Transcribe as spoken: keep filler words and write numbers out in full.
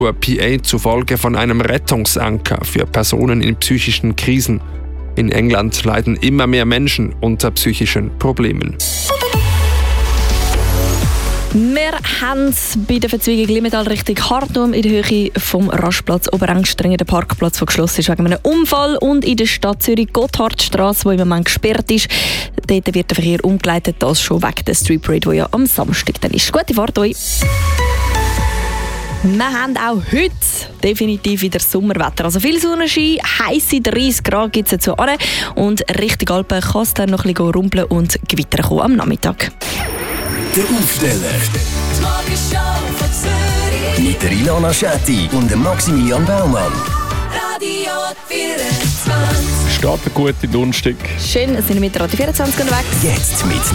P A zufolge von einem Rettungsanker für Personen in psychischen Krisen. In England leiden immer mehr Menschen unter psychischen Problemen. Wir haben es bei der Verzweigung Limmental richtig hart um in der Höhe vom Rastplatz Oberengstringen, der Parkplatz, der geschlossen ist wegen einem Unfall, und in der Stadt Zürich Gotthardstrasse, die im Moment gesperrt ist. Dort wird der Verkehr umgeleitet, das schon wegen der Street Parade, die ja am Samstag dann ist. Gute Fahrt euch! Wir haben auch heute definitiv wieder Sommerwetter. Also viel Sonnenschein, heisse dreissig Grad gibt es dazu an. Und Richtung Alpen kann es dann noch ein bisschen rumpeln und Gewitter kommen am Nachmittag. Der Aufsteller. Die Morgenshow von Zürich. Mit der Ilona Schätti und dem Maximilian Baumann. Radio vierundzwanzig. Starten gut in den Donnerstag. Schön, sind wir mit Radio vierundzwanzig unterwegs. Jetzt mit